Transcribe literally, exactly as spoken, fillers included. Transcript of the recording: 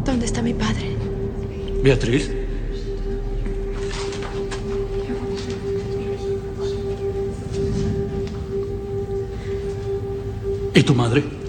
¿Dónde está mi padre? Beatriz. ¿Y tu madre?